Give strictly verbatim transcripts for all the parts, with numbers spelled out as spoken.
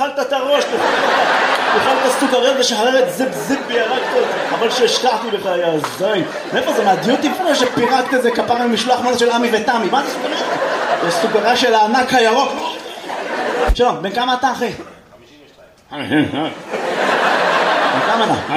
אכלת את הראש, אכלת סוכריות ושחררת זיפ זיפ וירקת, אבל שהשכחתי בך, יא זין. מאיפה זה, מהדיוטי פרי שפירקת איזה כפר עם משלוח מנות של עמי ותמי? מה זה סוכריה? זה סוכריה של הענק הירוק. שלום, בן כמה אתה אחי? בן כמה אתה?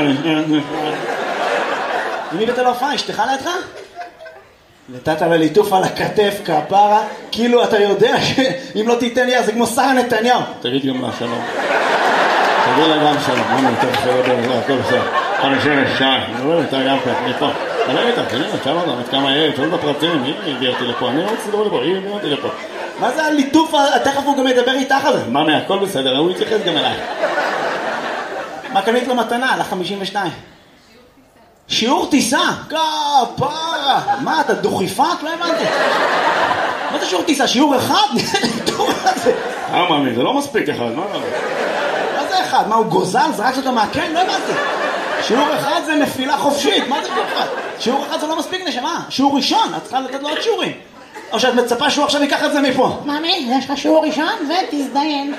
מי בתל ההופעה, אשתך לידך? נתת לה ליטוף על הכתף, כפרה, כאילו אתה יודע שאם לא תיתן לי, זה כמו שרה נתניהו. תגיד גם לה שלום. תגיד לה גם שלום. מה נתן שלום, זה הכל בסדר. חמישים ושתיים, אני רואה איתה גם כאן, אני פה. תגיד איתה, תגיד לה, תשאל אותה, עד כמה יהיה, תשאל את הפרטים, היא הביאה אותי לפה, אני רוצה לדבר לפה, היא הביאה אותי לפה. מה זה הליטוף, תכף הוא גם ידבר איתך על זה. ממי, הכל בסדר, הוא יתייחס גם אליי. מה קנית לו מתנה, ל-חמישים ושתיים? שיעור טיסה? כפרה! מה, אתה דוכיפת? לא הבנתי. מה זה שיעור טיסה? שיעור אחד? אה, ממי, זה לא מספיק אחד, מה? מה זה אחד? מה, הוא גוזל? זרקת אותו מהקן? לא הבנתי. שיעור אחד זה נפילה חופשית. מה זה שיעור אחד? שיעור אחד זה לא מספיק נשמה. שיעור ראשון, את צריכה לתת לו עוד שיעורים. או שאת מצפה שהוא עכשיו ייקח את זה מפה. ממי, יש לך שיעור ראשון ותזדיין.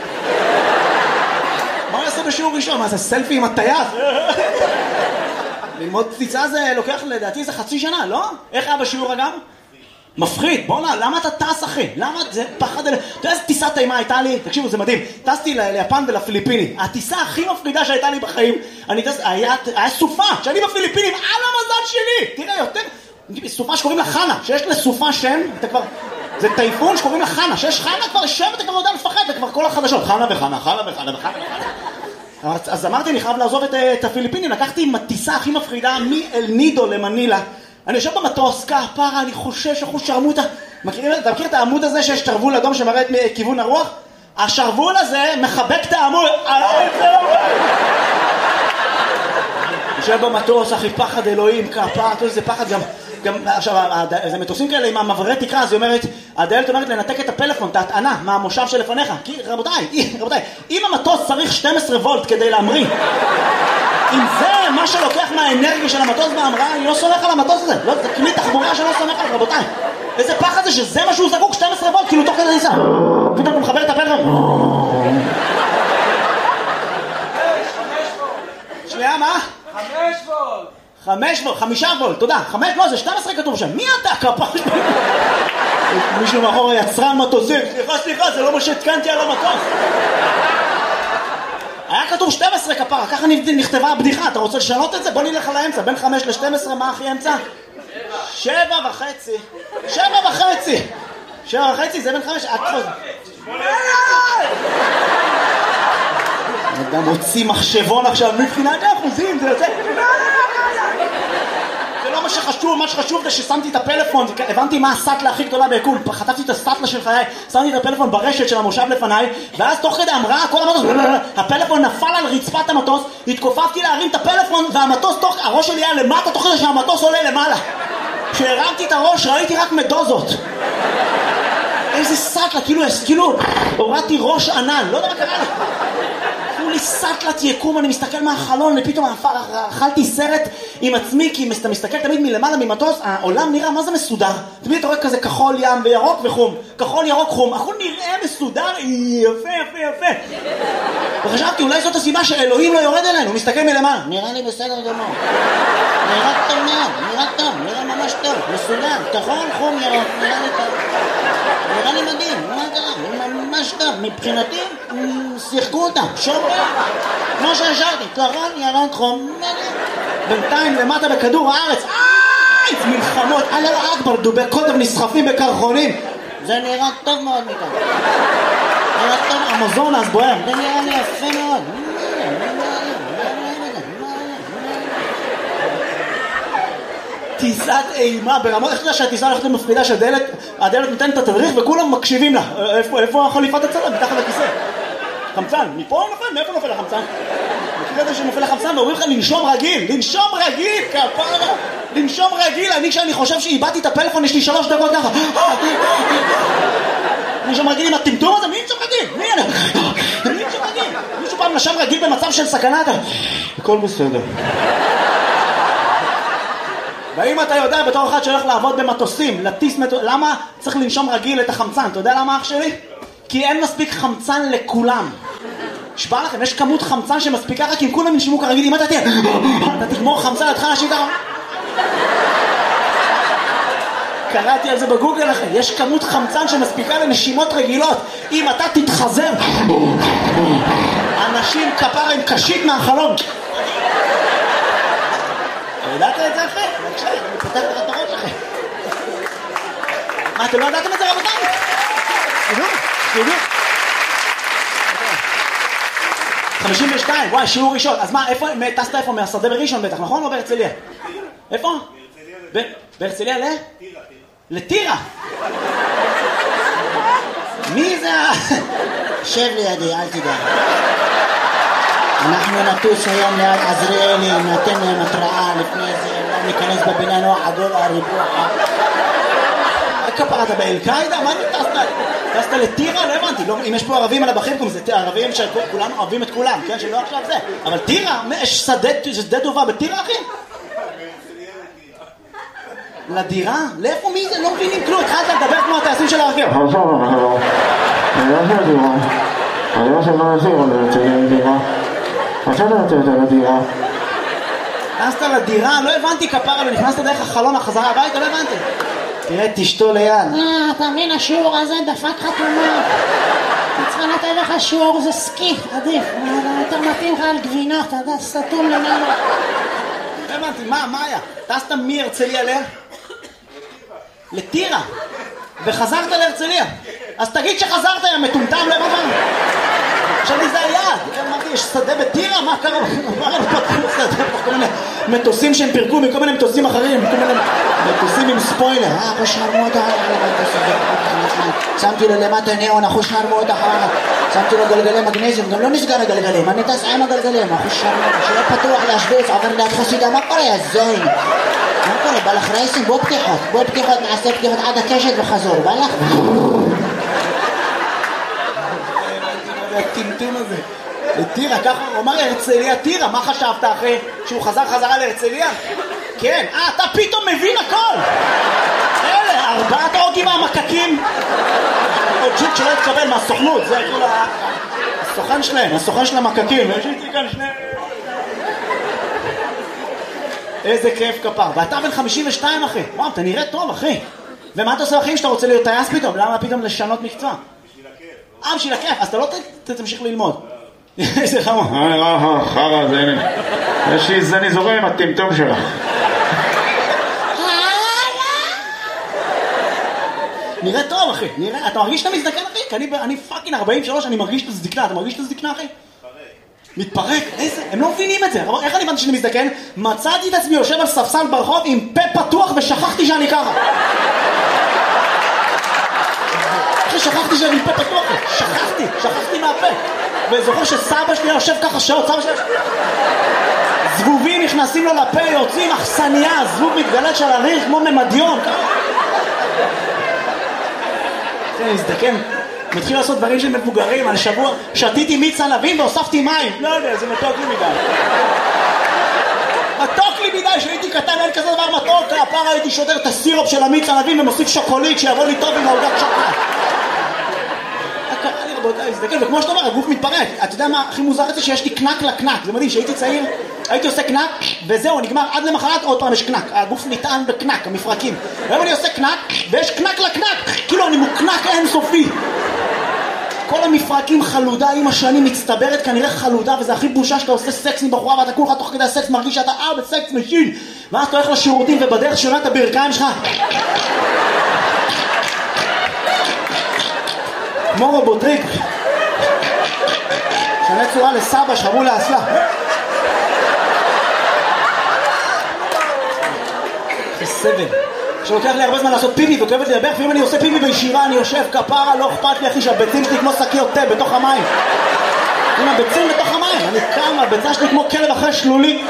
מה הוא יעשה בשיעור ראשון? מה זה סלפי עם הטייס? ללמוד טיסה זה לוקח לדעתי זה חצי שנה, לא? איך היה בשיעור אגב? מפחיד, בוא נה, למה אתה טס אחי? למה זה פחד אלה? אתה יודע איזה טיסת אימה הייתה לי? תקשיבו, זה מדהים. טסתי ליפן ולפיליפינים. הטיסה הכי מפחידה שהייתה לי בחיים, אני טס, היה, היה סופה, שאני בפיליפינים, על המזל שלי! תראה, יותר, סופה שקוראים לה חנה, שיש לסופה שם, אתה כבר, זה טייפון שקוראים לה חנה, שיש חנה כבר שם, אתה כבר יודע לפחד, זה כבר כל החדשות, חנה וחנה, חנה וחנה וחנה וחנה. אז אמרתי, אני חייב לעזוב את, את הפיליפינים, לקחתי עם הטיסה הכי מפחידה מאל נידו למנילה. אני יושב במטוס, כפרה, אני חושש, אחוז שרמוטה. מכירים, אתה מכיר את העמוד הזה שיש שרוול אדום שמראה את כיוון הרוח? השרוול הזה מחבק את העמוד. יושב במטוס, אחי, פחד אלוהים, כפרה, זה פחד גם... גם עכשיו, זה מטוסים כאלה עם המעברי תקרה, אז היא אומרת, הדיילת אומרת לנתק את הפלאפון, את ההטענה, מהמושב שלפניך. כי רבותיי, רבותיי, אם המטוס צריך שתים עשרה וולט כדי להמריא, אם זה מה שלוקח מהאנרגיה של המטוס בהמראה, אני לא סומך על המטוס הזה. לא, זה כלי תחבורה שלא סומך על, רבותיי. איזה פחד זה שזה מה שהוא זקוק, שתים עשרה וולט, כאילו תוך כדי ניסה. פתאום הוא מחבר את הפלאפון. שנייה, מה? חמש וולט. חמש וולט, חמישה וולט, תודה. חמש, לא, זה שתים עשרה כתוב שם. מי אתה, כפרה? מישהו מאחור יצרן מטוסים. סליחה, סליחה, זה לא מה שהתקנתי על המטוס. היה כתוב שתים עשרה כפרה, ככה נכתבה הבדיחה. אתה רוצה לשנות את זה? בוא נלך על האמצע. בין חמש ל-שתים עשרה, מה הכי אמצע? שבע וחצי. שבע וחצי. שבע וחצי, זה בין חמש. אדם הוציא מחשבון עכשיו, מבחינת האחוזים, זה יוצא... זה לא מה שחשוב, מה שחשוב זה ששמתי את הפלאפון, הבנתי מה הסטלה הכי גדולה ביקום, חטפתי את הסטלה של חיי, שמתי את הפלאפון ברשת של המושב לפניי, ואז תוך כדי המראה, כל המטוס, הפלאפון נפל על רצפת המטוס, התכופפתי להרים את הפלאפון, והמטוס תוך, הראש שלי היה למטה, תוך כדי שהמטוס עולה למעלה. כשהרמתי את הראש, ראיתי רק מדוזות. איזה סטלה, כאילו, כאילו, הורדתי ראש ענן, לא יודע מה קרה לה. כאילו לי סטלת יקום, אני מסתכל מהחלון, ופתאום אכלתי סרט עם עצמי, כי אתה מסתכל תמיד מלמעלה ממטוס, העולם נראה מה זה מסודר. תמיד אתה רואה כזה כחול ים וירוק וחום, כחול ירוק חום, הכל נראה מסודר, יפה יפה יפה. וחשבתי, אולי זאת הסיבה שאלוהים לא יורד אלינו, הוא מסתכל מלמעלה. נראה לי בסדר גמור. נראה טוב מאוד, נראה טוב, נראה ממש טוב, מסודר, כחול, חום, ירוק, נראה לי טוב. נראה לי מדהים, מה קרה? ממש טוב, מבחינתי, שיחקו אותה, שומרים, כמו שהשארתי, כחול, ירוק, חום, מדהים. בינתיים למטה בכדור הארץ, איי, מלחמות, אללה אכבר, דובי קוטב נסחפים בקרחונים. זה נראה טוב מאוד מכאן. נראה טוב, אמזונס בוער. זה נראה לי יפה מאוד. טיסת אימה ברמות, איך אתה שהטיסה הולכת למפחידה שהדלת, הדלת נותנת את התדריך וכולם מקשיבים לה. איפה, איפה החליפת הצלם? מתחת לכיסא. חמצן, מפה נופל? מאיפה נופל החמצן? מכיר את זה שנופל החמצן ואומרים לך לנשום רגיל, לנשום רגיל, כפרה, לנשום רגיל. אני כשאני חושב שאיבדתי את הפלאפון, יש לי שלוש דקות ככה. לנשום רגיל עם הטמטום הזה, מי נשום רגיל? מי אני? מי נשום רגיל? מישהו פעם נשם רגיל במצב של סכנה? הכל בסדר. ואם אתה יודע בתור אחד שהולך לעבוד במטוסים, לטיס מטוס, למה צריך לנשום רגיל את החמצן? אתה יודע למה אח שלי? כי אין מספיק חמצן לכולם. שבא לכם, יש כמות חמצן שמספיקה רק אם כולם ינשימו כרגיל, אם אתה תהיה, אתה תגמור חמצן, אתה תחל להשיב ככה. קראתי על זה בגוגל לכם, יש כמות חמצן שמספיקה לנשימות רגילות, אם אתה תתחזר, אנשים כפרה עם קשית מהחלום. ידעת את זה אחרי? בבקשה, אני פותח לך את הראש אחרי. מה, אתם לא ידעתם את זה רבותיי? תדעו, תדעו. חמישים ושתיים, וואי, שיעור ראשון. אז מה, איפה, טסת איפה? מהשדה בראשון בטח, נכון? או בהרצליה? איפה? בהרצליה ל? טירה. לטירה? מי זה ה... שב לידי, אל תדע. אנחנו נטוס היום ליד עזריאלי, נתן להם התראה לפני זה, לא ניכנס בבניין או עגול הריבוע. כפרה, אתה באל-קאידה? מה אתה טסת? טסת לטירה? לא הבנתי. אם יש פה ערבים על הבחים, זה ערבים שכולם אוהבים את כולם, כן? שלא עכשיו זה. אבל טירה? יש שדה טובה בטירה, אחי? לדירה? לאיפה מי זה? לא מבינים כלום. התחלת לדבר כמו הטייסים של הרכב. עכשיו, אני לא של דירה. אני לא של לא יזיר על דירה. עכשיו אני רוצה יותר לדירה. נכנסת לדירה? לא הבנתי כפרה, ונכנסת דרך החלון החזרה הביתה? לא הבנתי. תראה, תשתו ליד. אה, אתה מבין, השיעור הזה דפק חתומה. צריכה לתת לך שיעור, זה סקי, עדיף. יותר מתאים לך על גבינות, אתה יודע, סתום למעלה. לא הבנתי, מה, מה היה? טסת מהרצליה ל... לטירה. וחזרת להרצליה. אז תגיד שחזרת, יא מטומטם, לא הבנתי. חשבתי זה היעד. אמרתי, יש שדה בטירה? מה קרה? מה לא פתחו שדה? כל מיני מטוסים שהם פירקו מכל מיני מטוסים אחרים, כל מיני מטוסים עם ספוילר. אה, אחו שרמות שמתי לו למטה ניאון, אחו שרמות אחר. שמתי לו גלגלי מגנזיום, גם לא נסגר הגלגלים. אני טס עם הגלגלים, אחו שרמות. שלא פתוח להשביץ, עובר ליד חסידה. מה קורה, יא זוין? מה קורה? בא לך רייסים? בוא פתיחות. בוא פתיחות, נעשה פתיחות עד הקשת וחזור. בא לך? הטמטום הזה. לטירה, ככה הוא אמר להרצליה טירה, מה חשבת אחרי שהוא חזר חזרה להרצליה? כן, אה, אתה פתאום מבין הכל! אלה, ארבעת ההוגים מהמקקים. עוד ג'יט שלא יתקבל מהסוכנות, זה כאילו הסוכן שלהם, הסוכן של המקקים. יש איתי כאן שני... איזה כיף כפר. ואתה בן חמישים ושתיים אחי. וואו, אתה נראה טוב אחי. ומה אתה עושה אחים שאתה רוצה להיות טייס פתאום? למה פתאום לשנות מקצוע? אה, בשביל הכיף, אז אתה לא תמשיך ללמוד. איזה חמור. אה, אה, חרא, זה הנה. יש לי זני זורם עם הטמטום שלך. נראה טוב, אחי. נראה, אתה מרגיש שאתה מזדקן, אחי? כי אני, אני פאקינג ארבעים ושלוש, אני מרגיש את הזדקנה. אתה מרגיש את הזדקנה, אחי? מתפרק. מתפרק? איזה? הם לא מבינים את זה. איך אני הבנתי שאני מזדקן? מצאתי את עצמי יושב על ספסל ברחוב עם פה פתוח ושכחתי שאני ככה. שכחתי שאני פה פתוח, שכחתי, שכחתי מהפה. וזוכר שסבא שלי יושב ככה שעות, סבא שלי... זבובים נכנסים לו לפה, יוצאים אכסניה, זבוב מתגלת של הריח כמו ממדיון. אני מזדקן, מתחיל לעשות דברים של מבוגרים. על שבוע שתיתי מיץ ענבים והוספתי מים. לא יודע, זה מתוק לי מדי. מתוק לי מדי, שהייתי קטן, אין כזה דבר מתוק. הפעם הייתי שודר את הסירופ של המיץ ענבים ומוסיף שוקולית שיבוא לי טוב עם העוגת שוקולד. קרה לי רבותיי, מזדקן, וכמו שאתה אומר, הגוף מתפרק. אתה יודע מה הכי מוזר את זה? שיש לי קנק לקנק. זה מדהים, שהייתי צעיר, הייתי עושה קנק, וזהו, נגמר עד למחרת, עוד פעם יש קנק. הגוף נטען בקנק, המפרקים. והיום אני עושה קנק, ויש קנק לקנק. כאילו אני מוקנק אינסופי. כל המפרקים חלודה, עם השנים מצטברת כנראה חלודה, וזה הכי בושה שאתה עושה סקס עם בחורה, ואתה כולך תוך כדי הסקס מרגיש שאתה אה בסקס משין. ואז אתה הולך לשירותים, ובדרך שונה את הברכיים שלך. כמו רובוטריק. שנה צורה לסבא שחרו לאסלה. זה סבל. שלוקח לי הרבה זמן לעשות פיפי וכואבת לי לברך, ואם אני עושה פיפי בישירה אני יושב כפרה, לא אכפת לי אחי שהביצים שלי כמו שקיות תה בתוך המים. עם הביצים בתוך המים, אני קם, הביצה שלי כמו כלב אחרי שלולי.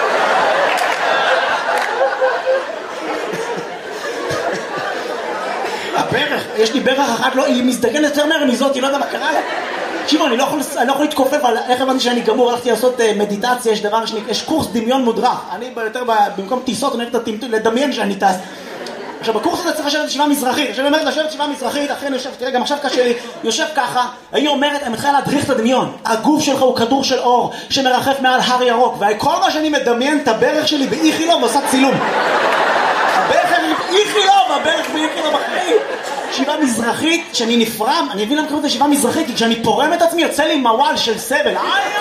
הברך, יש לי ברך אחת, לא, היא מזדגנת יותר מהר מזאת, היא לא יודע מה קרה לה. תקשיבו, אני לא יכול, אני לא יכול להתכופף על איך הבנתי שאני גמור, הלכתי לעשות מדיטציה, יש דבר שני, יש קורס דמיון מודרך. אני יותר במקום טיסות, אני הולך לדמיין שאני טס. עכשיו, בקורס הזה צריך לשבת ישיבה מזרחית. עכשיו, היא אומרת לשבת ישיבה מזרחית, אחרי אני יושב, תראה, גם עכשיו קשה לי, יושב ככה, היא אומרת, אני מתחילה להדריך את הדמיון. הגוף שלך הוא כדור של אור שמרחף מעל הר ירוק, וכל מה שאני מדמיין את הברך שלי באיכילוב ועושה צילום. הברך שלי באיכילוב, הברך באיכילוב אחרי. ישיבה מזרחית, שאני נפרם, אני אבין למה קוראים את ישיבה מזרחית, כי כשאני פורם את עצמי, יוצא לי מוואל של סבל.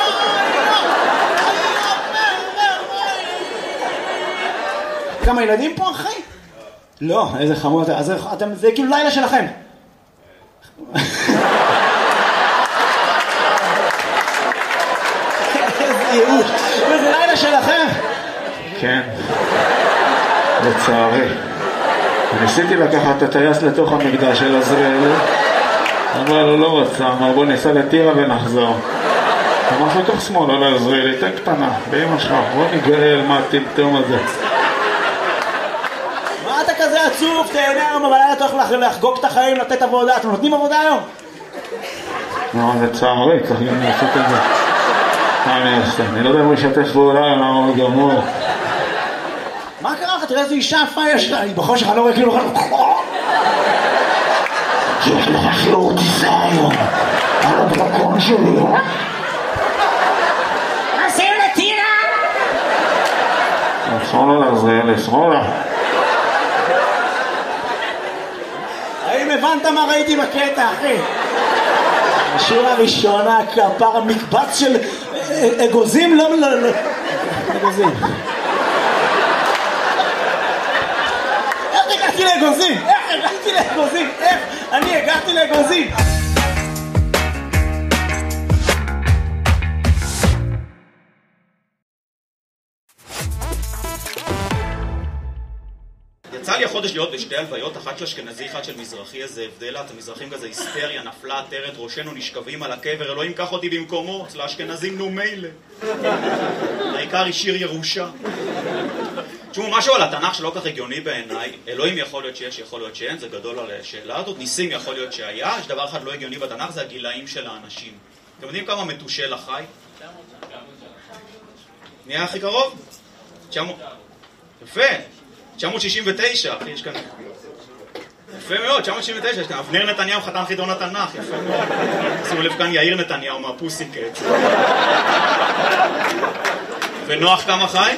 כמה ילדים פה, אחי? לא, איזה חמוד, אז אתם, זה כאילו לילה שלכם. איזה ייאוש, זה לילה שלכם. כן, לצערי. ניסיתי לקחת את הטייס לתוך המקדש של עזריאל, אבל הוא לא רצה, אמר בוא ניסע לטירה ונחזור. אמר לתוך שמאל על עזריאל, תן קטנה, באמא שלך, בוא נגאל מה הטמטום הזה. מה אתה כזה עצוב? תהנה היום בלילה, אתה הולך לחגוג את החיים, לתת עבודה. אתם נותנים עבודה היום? לא, לצערי, צריך גם לעשות את זה. מה אני אעשה? אני לא יודע אם הוא ישתף פעולה, למה הוא גמור. מה קרה לך? תראה איזה אישה יפה יש לה. אני בכל שלך לא רואה כאילו... יש לך שיעור טיסה היום על הדרקון שלי. עושים לטירה! שמאלה לעזריאל, שמאלה. האם הבנת מה ראיתי בקטע, אחי? השורה הראשונה, כפר המקבץ של אגוזים, לא... אגוזים. איך הגעתי לאגוזים? איך הגעתי לאגוזים? איך אני הגעתי לאגוזים? יצא לי החודש להיות בשתי הלוויות, אחת של אשכנזי, אחת של מזרחי, איזה הבדלה, את המזרחים כזה היסטריה, נפלה, תרת, ראשנו נשכבים על הקבר, אלוהים קח אותי במקומו, אצל האשכנזים נו מילא. העיקר השאיר ירושה. תשמעו, משהו על התנ"ך שלא כך הגיוני בעיניי, אלוהים יכול להיות שיש, יכול להיות שאין, זה גדול על השאלה הזאת, ניסים יכול להיות שהיה, יש דבר אחד לא הגיוני בתנ"ך, זה הגילאים של האנשים. אתם יודעים כמה מתושל החי? נהיה הכי קרוב? יפה. תשע מאות שישים ותשע, אחי, יש כאן... יפה מאוד, תשע מאות שישים ותשע, יש כאן אבנר נתניהו, חתן חידון התנ"ך, יפה מאוד. שימו לב כאן יאיר נתניהו מהפוסיקט. ונוח כמה חי?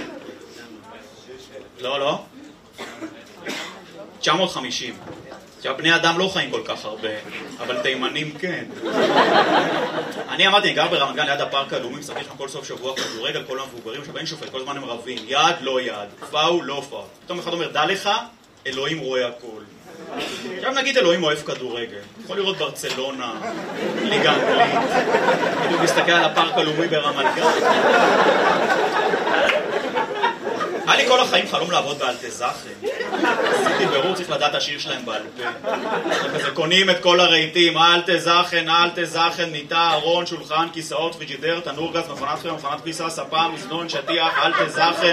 לא, לא. תשע מאות וחמישים. עכשיו, בני אדם לא חיים כל כך הרבה, אבל תימנים כן. אני אמרתי, אני גר ברמת גן ליד הפארק הלאומי, משחק שם כל סוף שבוע כדורגל, כל המבוגרים, עכשיו אין שופט, כל הזמן הם רבים, יד לא יד, פאול לא פאול. פתאום אחד אומר, דע לך, אלוהים רואה הכל. עכשיו נגיד אלוהים אוהב כדורגל, יכול לראות ברצלונה, ליגה אנגלית, בדיוק מסתכל על הפארק הלאומי ברמת גן. היה לי כל החיים חלום לעבוד באלטזאכן. עשיתי ברור, צריך לדעת השיר שלהם בעל פה. כזה קונים את כל הרהיטים, אלטזאכן, אלטזאכן, מיטה, ארון, שולחן, כיסאות, פריג'ידר, תנור גז, מכונת חום, מכונת כביסה, ספה, מזנון, שטיח, אלטזאכן.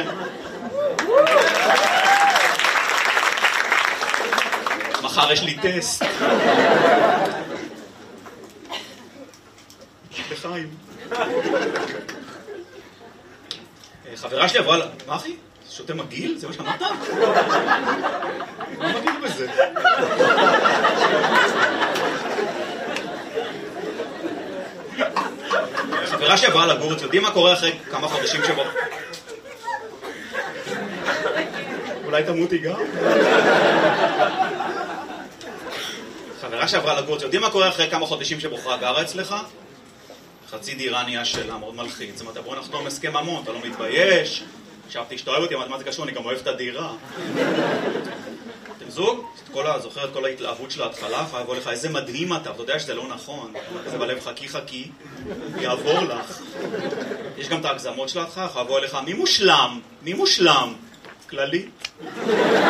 מחר יש לי טסט. בחיים. חברה שלי עברה... מה אחי? שותה מגיל? זה מה שאמרת? מה מגיל בזה? חברה שעברה לגור, אתם יודעים מה קורה אחרי כמה חודשים שבו? אולי תמותי גם? חברה שעברה לגור, אתם יודעים מה קורה אחרי כמה חודשים שבוחרה גרה אצלך? חצי דירה נהיה שלה, מאוד מלחיץ. זאת אומרת, בוא נחתום הסכם ממון, אתה לא מתבייש. חשבתי שאתה אוהב אותי, מה זה קשור, אני גם אוהב את הדירה. אתם זוג? זוכר את כל ההתלהבות של ההתחלה, יכולה לבוא לך, איזה מדהים אתה, אתה יודע שזה לא נכון. זה בלב חכי חכי, יעבור לך. יש גם את ההגזמות של ההתחלה, יכולה לבוא לך, מי מושלם? מי מושלם? כללי.